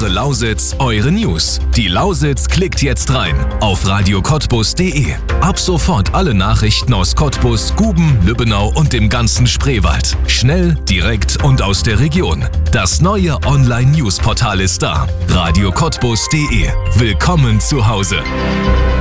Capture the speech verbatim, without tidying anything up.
Eure Lausitz, eure News. Die Lausitz klickt jetzt rein auf radio cottbus punkt de. Ab sofort alle Nachrichten aus Cottbus, Guben, Lübbenau und dem ganzen Spreewald. Schnell, direkt und aus der Region. Das neue Online-News-Portal ist da. radio cottbus punkt de. Willkommen zu Hause.